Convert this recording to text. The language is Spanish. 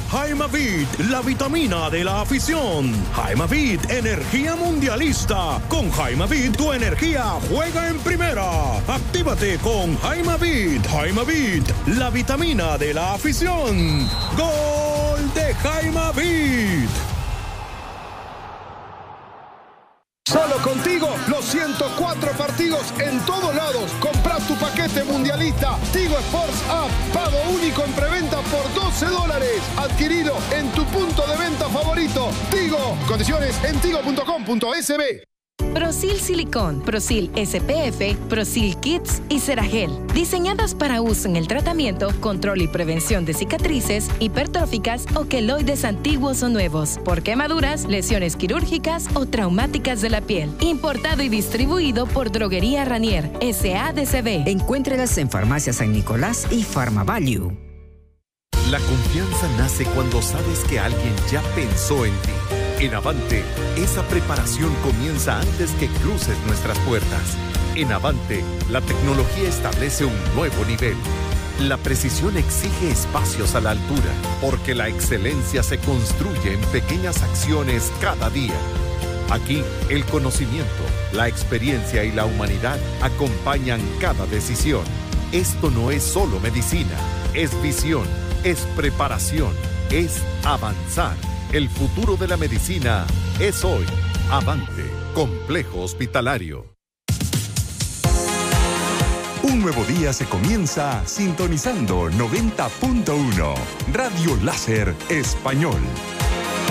Jaimavit, la vitamina de la afición. Jaimavit, energía mundialista. Con Jaimavit, tu energía juega en primera. Actívate con Jaimavit. Jaimavit, la vitamina de la afición. ¡Gol de Jaimavit! Solo contigo, los 104 partidos en todos lados. Compra tu paquete mundialista. Tigo Sports App. Pago único en preventa por $12. Adquirilo en tu punto de venta favorito. Tigo. Condiciones en tigo.com.sb. Prosil Silicón, Prosil SPF, Prosil Kids y Ceragel. Diseñadas para uso en el tratamiento, control y prevención de cicatrices, hipertróficas o queloides antiguos o nuevos, por quemaduras, lesiones quirúrgicas o traumáticas de la piel. Importado y distribuido por Droguería Ranier, SADCB. Encuéntrelas en Farmacia San Nicolás y PharmaValue. La confianza nace cuando sabes que alguien ya pensó en ti. En Avante, esa preparación comienza antes que cruces nuestras puertas. En Avante, la tecnología establece un nuevo nivel. La precisión exige espacios a la altura, porque la excelencia se construye en pequeñas acciones cada día. Aquí, el conocimiento, la experiencia y la humanidad acompañan cada decisión. Esto no es solo medicina, es visión, es preparación, es avanzar. El futuro de la medicina es hoy. Avante, Complejo Hospitalario. Un nuevo día se comienza sintonizando 90.1 Radio Láser Español.